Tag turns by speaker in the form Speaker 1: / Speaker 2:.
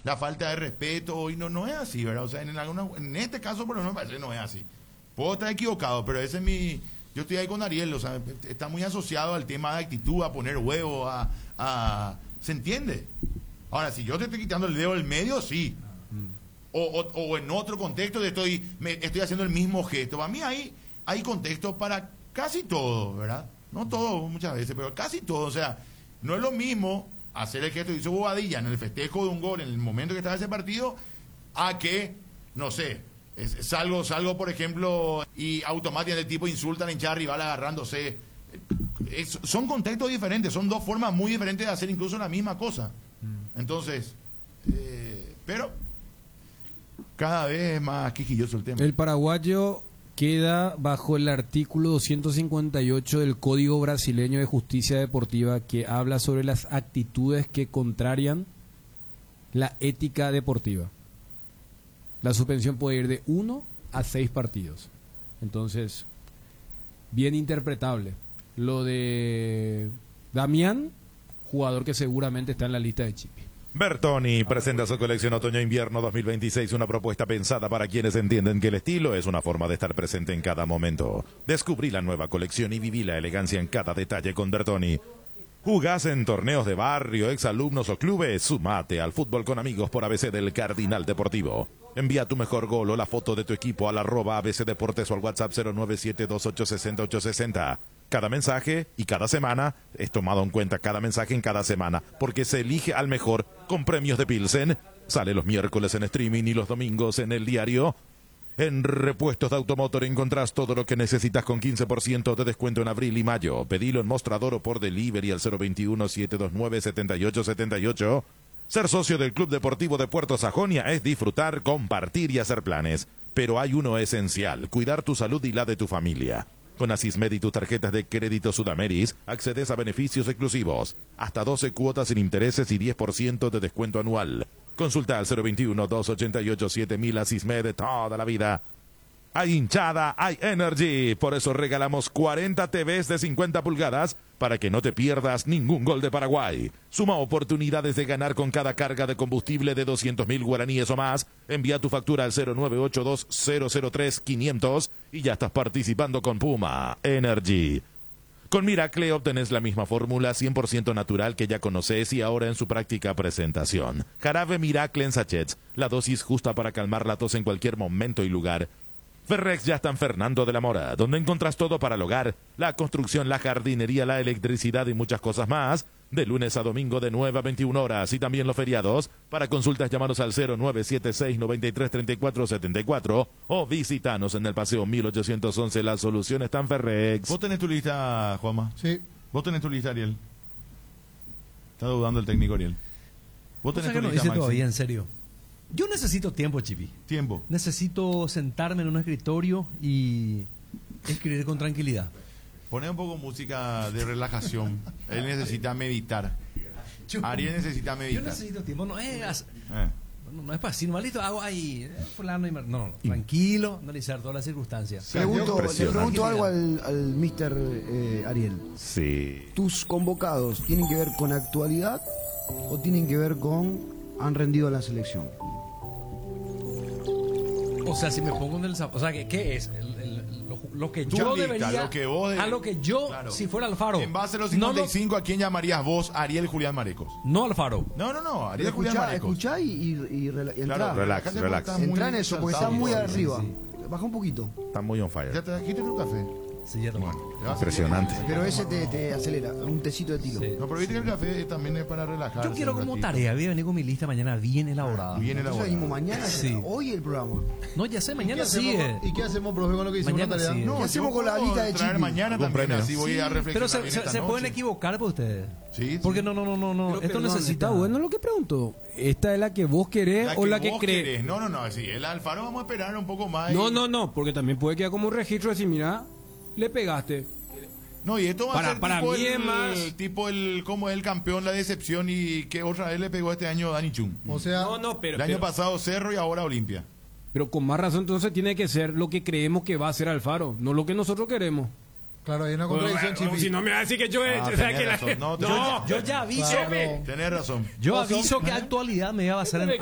Speaker 1: la falta de respeto, y no es así, ¿verdad? O sea, en este caso, por lo menos, parece que no es así. Puedo estar equivocado, pero ese es yo estoy ahí con Ariel, o sea, está muy asociado al tema de actitud, a poner huevo, ¿se entiende? Ahora, si yo te estoy quitando el dedo del medio, sí. O en otro contexto estoy haciendo el mismo gesto. Para mí hay contexto para casi todo, ¿verdad? No todo muchas veces, pero casi todo. O sea, no es lo mismo hacer el gesto que hizo Bobadilla en el festejo de un gol en el momento que estaba ese partido, a que, no sé, salgo por ejemplo, y automáticamente el tipo insulta a la hinchada rival agarrándose. Son contextos diferentes, son dos formas muy diferentes de hacer incluso la misma cosa. Entonces, pero cada vez es más quisquilloso el tema.
Speaker 2: El paraguayo queda bajo el artículo 258 del Código Brasileño de Justicia Deportiva, que habla sobre las actitudes que contrarian la ética deportiva. La suspensión puede ir de 1 a 6 partidos. Entonces, bien interpretable. Lo de Damián, jugador que seguramente está en la lista de Chipi.
Speaker 3: Bertoni presenta su colección Otoño-Invierno 2026, una propuesta pensada para quienes entienden que el estilo es una forma de estar presente en cada momento. Descubrí la nueva colección y viví la elegancia en cada detalle con Bertoni. ¿Jugás en torneos de barrio, exalumnos o clubes? Sumate al fútbol con amigos por ABC del Cardinal Deportivo. Envía tu mejor gol o la foto de tu equipo al @ABC Deportes o al WhatsApp 0972860 Cada mensaje y cada semana es tomado en cuenta, cada mensaje en cada semana, porque se elige al mejor con premios de Pilsen. Sale los miércoles en streaming y los domingos en el diario. En Repuestos de Automotor encontrás todo lo que necesitas con 15% de descuento en abril y mayo. Pedilo en mostrador o por delivery al 021-729-7878. Ser socio del Club Deportivo de Puerto Sajonia es disfrutar, compartir y hacer planes. Pero hay uno esencial: cuidar tu salud y la de tu familia. Con Asismed y tus tarjetas de crédito Sudameris, accedes a beneficios exclusivos, hasta 12 cuotas sin intereses y 10% de descuento anual. Consulta al 021-288-7000. Asismed de toda la vida. Hay hinchada, hay energy. Por eso regalamos 40 TVs de 50 pulgadas para que no te pierdas ningún gol de Paraguay. Suma oportunidades de ganar con cada carga de combustible de 200.000 guaraníes o más. Envía tu factura al 0982-003-500 y ya estás participando con Puma Energy. Con Miracle obtenés la misma fórmula 100% natural que ya conoces y ahora en su práctica presentación. Jarabe Miracle en sachets, la dosis justa para calmar la tos en cualquier momento y lugar. Ferrex ya está en Fernando de la Mora, donde encontrás todo para el hogar, la construcción, la jardinería, la electricidad y muchas cosas más, de lunes a domingo de 9 a 21 horas y también los feriados. Para consultas llámanos al 0976-933474 o visitanos en el Paseo 1811. La solución está en Ferrex.
Speaker 1: ¿Vos tenés tu lista, Juanma?
Speaker 4: Sí.
Speaker 1: ¿Vos tenés tu lista, Ariel? Está dudando el técnico, Ariel. ¿Vos tenés tu
Speaker 4: no
Speaker 1: lista,
Speaker 4: dice
Speaker 1: Maxi?
Speaker 4: todavía, en serio. Yo necesito tiempo, Chipi.
Speaker 1: Tiempo.
Speaker 4: Necesito sentarme en un escritorio y escribir con tranquilidad.
Speaker 1: Poné un poco música de relajación. Él necesita meditar. Ariel necesita meditar.
Speaker 4: Yo necesito tiempo. No es para decir, malito, hago ahí. Fulano y no, tranquilo, analizar todas las circunstancias.
Speaker 5: Le pregunto algo al mister Ariel.
Speaker 3: Sí.
Speaker 5: ¿Tus convocados tienen que ver con actualidad o tienen que ver con han rendido a la selección?
Speaker 4: O sea, si me pongo en el zapato, o sea, ¿qué es? Lo que yo
Speaker 1: Lista,
Speaker 4: debería,
Speaker 1: lo que vos
Speaker 4: a lo que yo,
Speaker 1: claro.
Speaker 4: Si fuera Alfaro.
Speaker 1: En base a los 55, ¿a quién llamarías vos? Ariel Julián Marecos.
Speaker 4: No Alfaro.
Speaker 1: No, Ariel Julián Marecos.
Speaker 5: Escuchá y entrá.
Speaker 1: Claro,
Speaker 3: relax.
Speaker 5: Entrá en eso, porque está muy
Speaker 1: Sí.
Speaker 5: arriba. Baja un poquito.
Speaker 3: Está muy on fire.
Speaker 1: ¿Ya te trajiste tu café?
Speaker 4: Sí, ya tomé.
Speaker 1: Te vas a-
Speaker 3: Impresionante.
Speaker 5: Pero ese te acelera. Un tecito de tilo.
Speaker 4: Sí.
Speaker 1: No, pero viste que el café también es para relajar.
Speaker 4: Yo quiero como tarea, voy a venir con mi lista mañana bien elaborada.
Speaker 1: Bien
Speaker 5: Entonces venimos
Speaker 1: elaborado.
Speaker 5: mañana.
Speaker 4: Sí.
Speaker 5: Hoy el programa.
Speaker 4: No, ya sé, mañana
Speaker 6: ¿Qué
Speaker 4: sigue.
Speaker 6: hacemos, ¿Y qué hacemos, profe, con lo que hicimos
Speaker 4: Mañana
Speaker 6: la tarea?
Speaker 4: sigue.
Speaker 1: No,
Speaker 5: ¿Qué hacemos
Speaker 1: yo
Speaker 5: con la
Speaker 1: puedo
Speaker 5: lista de
Speaker 1: traer
Speaker 5: Chipi?
Speaker 1: mañana
Speaker 3: Algún
Speaker 1: también,
Speaker 3: premio.
Speaker 1: así voy a reflexionar.
Speaker 4: Pero
Speaker 1: bien
Speaker 4: se
Speaker 1: esta
Speaker 4: pueden
Speaker 1: noche.
Speaker 4: equivocar para ustedes.
Speaker 1: Sí,
Speaker 4: Porque
Speaker 1: sí.
Speaker 4: no.
Speaker 2: Pero
Speaker 4: Esto
Speaker 2: perdón,
Speaker 4: necesita.
Speaker 2: está bueno lo que pregunto. ¿Esta es la que vos querés o la que
Speaker 1: vos
Speaker 2: crees?
Speaker 1: querés. No, sí, el Alfaro vamos a esperar un poco más.
Speaker 2: No, porque también puede quedar como un registro de decir, mira, le pegaste.
Speaker 1: No, y esto va a ser
Speaker 2: Para
Speaker 1: tipo
Speaker 2: mí es
Speaker 1: el,
Speaker 2: más-
Speaker 1: tipo el como el campeón, la decepción y que otra vez le pegó este año Dani Chun.
Speaker 6: O sea,
Speaker 2: Pero,
Speaker 1: El año pasado Cerro y ahora Olimpia.
Speaker 2: pero con más razón entonces tiene que ser lo que creemos que va a ser Alfaro, no lo que nosotros queremos.
Speaker 6: claro, hay una contradicción, Chipi.
Speaker 2: Si no me va a decir que yo he
Speaker 1: Ah,
Speaker 2: o sea,
Speaker 1: tenés
Speaker 2: que la-
Speaker 1: razón. No,
Speaker 4: Yo ya aviso.
Speaker 6: Claro.
Speaker 1: Tenés razón.
Speaker 4: Yo aviso que actualidad me va a hacer